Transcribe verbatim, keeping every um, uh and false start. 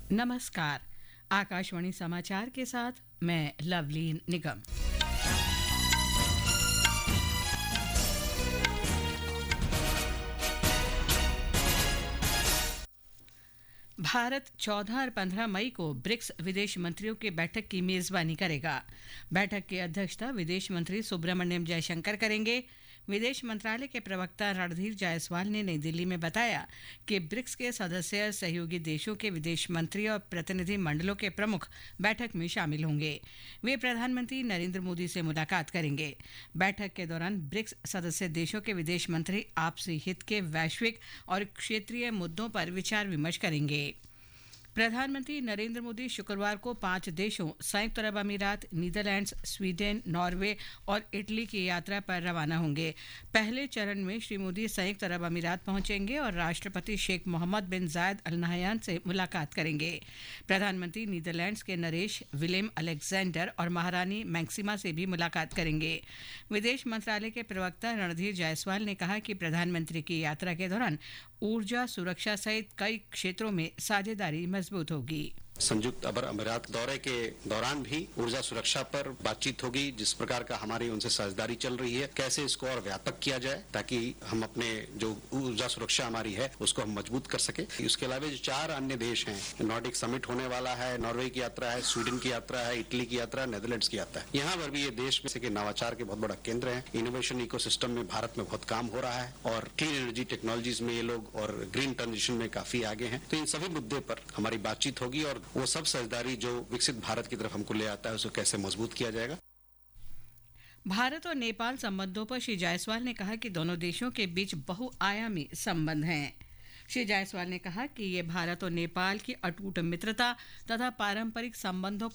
नमस्कार। आकाशवाणी समाचार के साथ मैं लवलीन निगम। भारत चौदह और पंद्रह मई को ब्रिक्स विदेश मंत्रियों की बैठक की मेजबानी करेगा। बैठक की अध्यक्षता विदेश मंत्री सुब्रमण्यम जयशंकर करेंगे। विदेश मंत्रालय के प्रवक्ता रणधीर जायसवाल ने नई दिल्ली में बताया कि ब्रिक्स के सदस्य सहयोगी देशों के विदेश मंत्री और प्रतिनिधि मंडलों के प्रमुख बैठक में शामिल होंगे। वे प्रधानमंत्री नरेंद्र मोदी से मुलाकात करेंगे। बैठक के दौरान ब्रिक्स सदस्य देशों के विदेश मंत्री आपसी हित के वैश्विक और क्षेत्रीय मुद्दों पर विचार विमर्श करेंगे। प्रधानमंत्री नरेंद्र मोदी शुक्रवार को पांच देशों संयुक्त अरब अमीरात, नीदरलैंड्स, स्वीडन, नॉर्वे और इटली की यात्रा पर रवाना होंगे। पहले चरण में श्री मोदी संयुक्त अरब अमीरात पहुंचेंगे और राष्ट्रपति शेख मोहम्मद बिन जायद अल नहयान से मुलाकात करेंगे। प्रधानमंत्री नीदरलैंड्स के नरेश विलेम अलेक्जेंडर और महारानी मैक्सिमा से भी मुलाकात करेंगे। विदेश मंत्रालय के प्रवक्ता रणधीर जायसवाल ने कहा कि प्रधानमंत्री की यात्रा के दौरान ऊर्जा सुरक्षा सहित कई क्षेत्रों में साझेदारी मजबूत होगी। संयुक्त अरब अमीरात दौरे के दौरान भी ऊर्जा सुरक्षा पर बातचीत होगी। जिस प्रकार का हमारी उनसे साझेदारी चल रही है, कैसे इसको और व्यापक किया जाए ताकि हम अपने जो ऊर्जा सुरक्षा हमारी है उसको हम मजबूत कर सके। इसके अलावा जो चार अन्य देश हैं, नॉर्डिक समिट होने वाला है, नॉर्वे की यात्रा है, स्वीडन की यात्रा है, इटली की यात्रा है, नेदरलैंड्स की यात्रा है। यहाँ पर भी ये देश में से नवाचार के बहुत बड़ा केंद्र है। इनोवेशन इकोसिस्टम में भारत में बहुत काम हो रहा है और क्लीन एनर्जी टेक्नोलॉजीज में ये लोग और ग्रीन ट्रांजिशन में काफी आगे हैं। तो इन सभी मुद्दे पर हमारी बातचीत होगी और वो सब साझेदारी जो विकसित भारत की तरफ हमको ले आता है उसे कैसे मजबूत किया जाएगा। भारत और नेपाल संबंधों पर श्री जायसवाल ने कहा कि दोनों देशों के बीच बहुआयामी संबंध हैं। श्री जायसवाल ने कहा कि ये भारत और नेपाल की अटूट मित्रता तथा पारंपरिक संबंधों